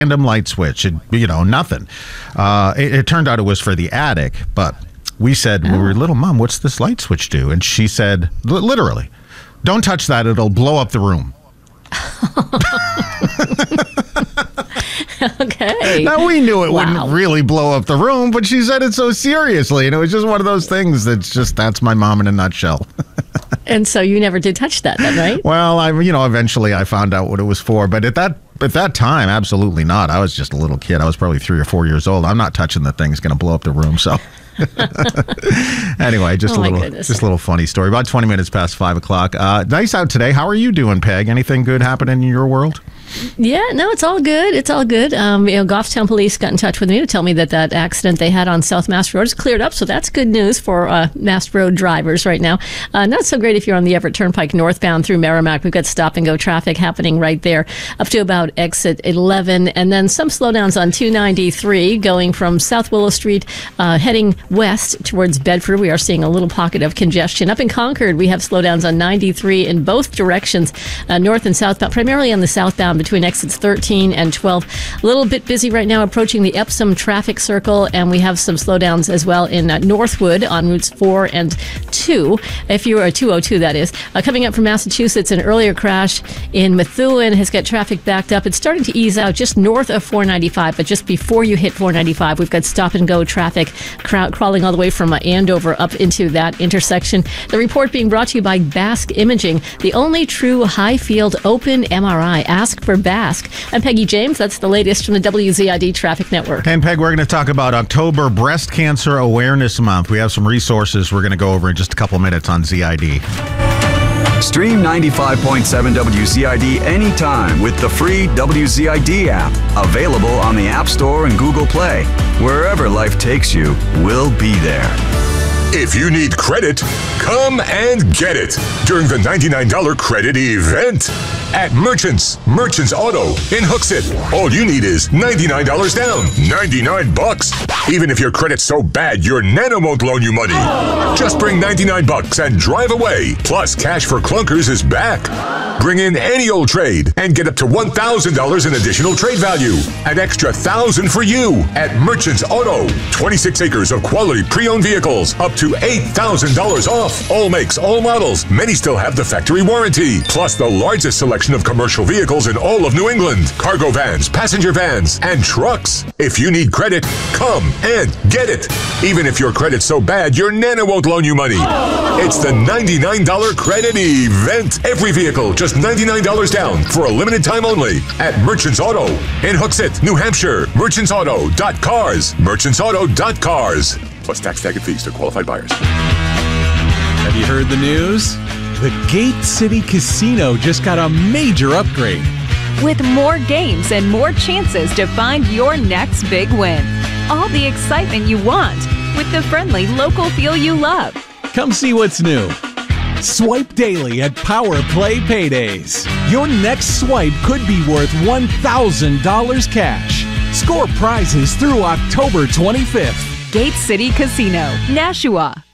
random light switch. Nothing. It turned out it was for the attic, but we said, we were little, Mom, what's this light switch do? And she said, literally, don't touch that. It'll blow up the room. Okay. Now, we knew it wouldn't really blow up the room, but she said it so seriously. And it was just one of those things that's my mom in a nutshell. And so you never did touch that then, right? Well, eventually I found out what it was for. But at that time, absolutely not. I was just a little kid. I was probably 3 or 4 years old. I'm not touching the thing. It's going to blow up the room. So anyway, just a little funny story. About 20 minutes past 5 o'clock. Nice out today. How are you doing, Peg? Anything good happening in your world? Yeah, no, it's all good. It's all good. Goffstown Police got in touch with me to tell me that accident they had on South Mast Road is cleared up, so that's good news for Mast Road drivers right now. Not so great if you're on the Everett Turnpike northbound through Merrimack. We've got stop-and-go traffic happening right there up to about exit 11, and then some slowdowns on 293 going from South Willow Street heading west towards Bedford. We are seeing a little pocket of congestion. Up in Concord, we have slowdowns on 93 in both directions, north and southbound, primarily on the southbound between exits 13 and 12. A little bit busy right now approaching the Epsom traffic circle, and we have some slowdowns as well in Northwood on routes 4 and 2. If you are 202, that is. Coming up from Massachusetts, an earlier crash in Methuen has got traffic backed up. It's starting to ease out just north of 495, but just before you hit 495, we've got stop-and-go traffic crawling all the way from Andover up into that intersection. The report being brought to you by Basque Imaging, the only true high-field open MRI. Ask for Basque. I'm Peggy James. That's the latest from the WZID Traffic Network. And Peg, we're going to talk about October Breast Cancer Awareness Month. We have some resources we're going to go over in just a couple minutes on ZID. Stream 95.7 WZID anytime with the free WZID app. Available on the App Store and Google Play. Wherever life takes you, we'll be there. If you need credit, come and get it during the $99 credit event at Merchants Auto in Hooksett. All you need is $99 down, $99. Even if your credit's so bad, your Nana won't loan you money. Just bring $99 and drive away. Plus, Cash for Clunkers is back. Bring in any old trade and get up to $1,000 in additional trade value. An extra $1,000 for you at Merchants Auto. 26 acres of quality pre-owned vehicles, up to $8,000 off. All makes, all models. Many still have the factory warranty. Plus the largest selection of commercial vehicles in all of New England. Cargo vans, passenger vans, and trucks. If you need credit, come and get it. Even if your credit's so bad, your Nana won't loan you money. It's the $99 credit event. Every vehicle, just $99 down for a limited time only at Merchants Auto in Hooksett, New Hampshire. Merchantsauto.cars. Merchantsauto.cars. Plus tax, tag, and fees to qualified buyers. Have you heard the news? The Gate City Casino just got a major upgrade. With more games and more chances to find your next big win. All the excitement you want with the friendly local feel you love. Come see what's new. Swipe daily at Power Play Paydays. Your next swipe could be worth $1,000 cash. Score prizes through October 25th. Gate City Casino, Nashua.